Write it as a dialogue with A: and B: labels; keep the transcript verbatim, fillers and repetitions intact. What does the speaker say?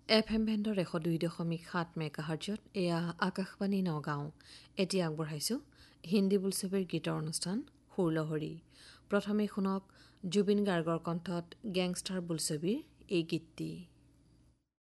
A: F M বেণ্ডৰ এশ দুই দশমিক সাত মেগাহাৰ্জত এয়া আকাশবাণী নগাঁও। এতিয়া আগবঢ়াইছোঁ হিন্দী বোলছবিৰ গীতৰ অনুষ্ঠান সুৰলহৰী। প্ৰথমে শুনক জুবিন গাৰ্গৰ কণ্ঠত গেংষ্টাৰ বোলছবিৰ এই গীতটি।